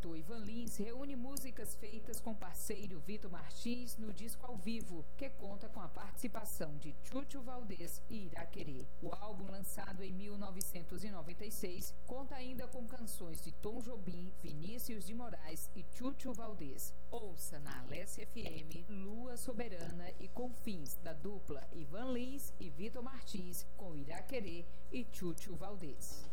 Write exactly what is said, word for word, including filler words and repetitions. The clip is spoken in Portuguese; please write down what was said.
cantor Ivan Lins reúne músicas feitas com parceiro Vitor Martins no disco ao vivo, que conta com a participação de Chuchu Valdez e Iraquerê. O álbum, lançado em mil novecentos e noventa e seis, conta ainda com canções de Tom Jobim, Vinícius de Moraes e Chuchu Valdez. Ouça na Alesse F M Lua Soberana e Confins, da dupla Ivan Lins e Vitor Martins, com Iraquerê e Chuchu Valdez.